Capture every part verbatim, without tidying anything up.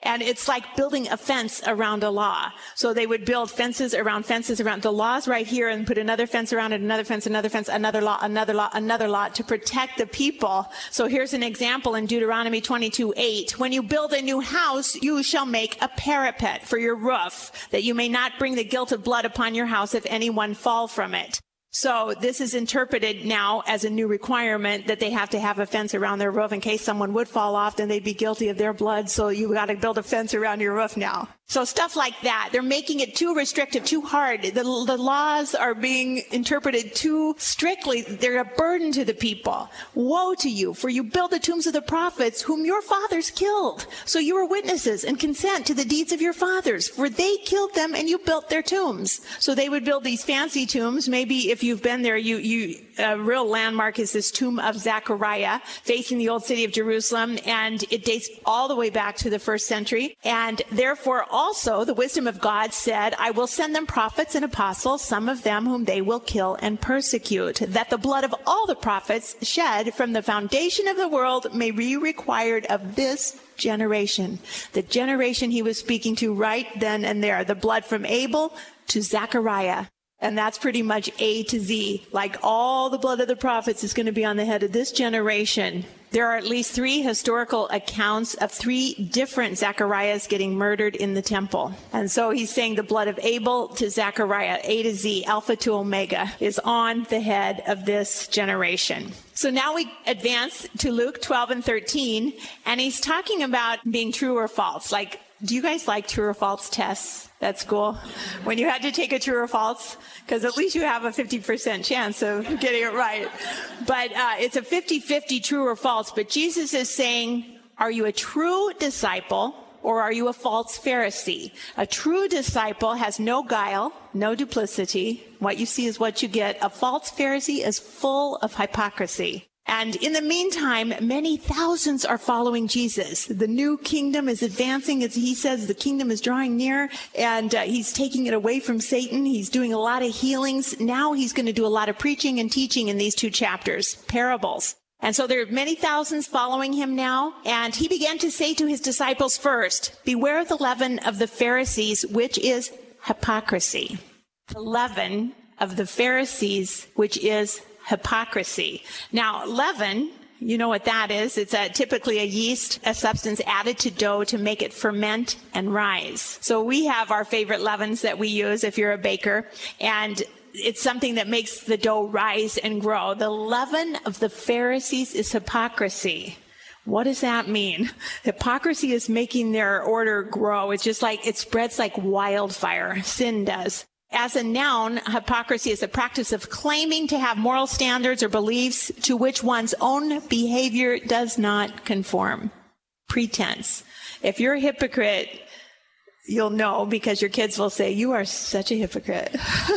And it's like building a fence around a law. So they would build fences around fences around the laws right here and put another fence around it, another fence, another fence, another law, another law, another law to protect the people. So here's an example in Deuteronomy twenty-two eight. When you build a new house, you shall make a parapet for your roof, that you may not bring the guilt of blood upon your house if anyone fall from it. So this is interpreted now as a new requirement that they have to have a fence around their roof in case someone would fall off, then they'd be guilty of their blood. So you got to build a fence around your roof now. So stuff like that. They're making it too restrictive, too hard. The, the laws are being interpreted too strictly. They're a burden to the people. Woe to you, for you build the tombs of the prophets whom your fathers killed. So you are witnesses and consent to the deeds of your fathers, for they killed them and you built their tombs. So they would build these fancy tombs. Maybe if you've been there, you, you, a real landmark is this tomb of Zechariah facing the old city of Jerusalem, and it dates all the way back to the first century. And therefore, also, the wisdom of God said, I will send them prophets and apostles, some of them whom they will kill and persecute, that the blood of all the prophets shed from the foundation of the world may be required of this generation. The generation he was speaking to right then and there, the blood from Abel to Zechariah. And that's pretty much A to Z. Like all the blood of the prophets is going to be on the head of this generation. There are at least three historical accounts of three different Zechariahs getting murdered in the temple. And so he's saying the blood of Abel to Zechariah, A to Z, Alpha to Omega, is on the head of this generation. So now we advance to Luke twelve and thirteen, and he's talking about being true or false. Like, do you guys like true or false tests at school? When you had to take a true or false? Because at least you have a fifty percent chance of getting it right. But uh, it's a fifty-fifty true or false. But Jesus is saying, are you a true disciple or are you a false Pharisee? A true disciple has no guile, no duplicity. What you see is what you get. A false Pharisee is full of hypocrisy. And in the meantime, many thousands are following Jesus. The new kingdom is advancing. As he says, the kingdom is drawing near, and uh, he's taking it away from Satan. He's doing a lot of healings. Now he's going to do a lot of preaching and teaching in these two chapters, parables. And so there are many thousands following him now. And he began to say to his disciples first, beware of the leaven of the Pharisees, which is hypocrisy. The leaven of the Pharisees, which is hypocrisy. Now, leaven, you know what that is. It's a, typically a yeast, a substance added to dough to make it ferment and rise. So we have our favorite leavens that we use if you're a baker, and it's something that makes the dough rise and grow. The leaven of the Pharisees is hypocrisy. What does that mean? Hypocrisy is making their order grow. It's just like, it spreads like wildfire. Sin does. As a noun, hypocrisy is the practice of claiming to have moral standards or beliefs to which one's own behavior does not conform. Pretense. If you're a hypocrite, you'll know because your kids will say, you are such a hypocrite.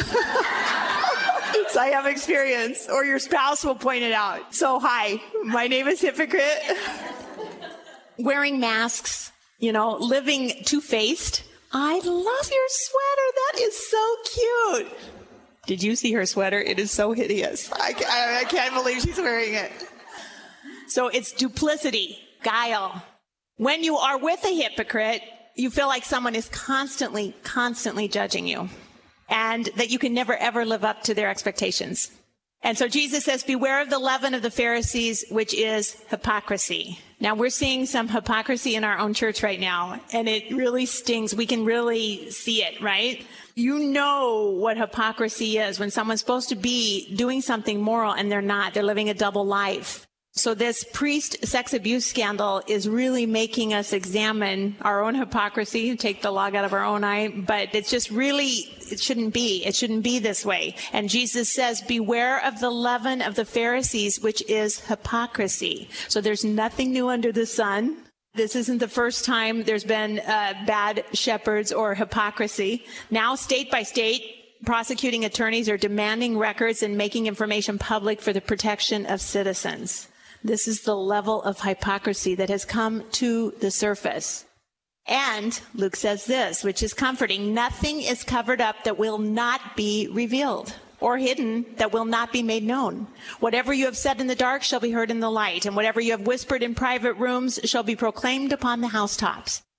So I have experience. Or your spouse will point it out. So, hi, my name is Hypocrite. Wearing masks, you know, living two-faced. I love your sweater. That is so cute. Did you see her sweater? It is so hideous. I, I, I can't believe she's wearing it. So it's duplicity, guile. When you are with a hypocrite, you feel like someone is constantly, constantly judging you, and that you can never, ever live up to their expectations. And so Jesus says, beware of the leaven of the Pharisees, which is hypocrisy. Now, we're seeing some hypocrisy in our own church right now, and it really stings. We can really see it, right? You know what hypocrisy is when someone's supposed to be doing something moral and they're not. They're living a double life. So this priest sex abuse scandal is really making us examine our own hypocrisy, take the log out of our own eye, but it's just really, it shouldn't be. It shouldn't be this way. And Jesus says, beware of the leaven of the Pharisees, which is hypocrisy. So there's nothing new under the sun. This isn't the first time there's been uh, bad shepherds or hypocrisy. Now, state by state, prosecuting attorneys are demanding records and making information public for the protection of citizens. This is the level of hypocrisy that has come to the surface. And Luke says this, which is comforting, nothing is covered up that will not be revealed, or hidden that will not be made known. Whatever you have said in the dark shall be heard in the light, and whatever you have whispered in private rooms shall be proclaimed upon the housetops.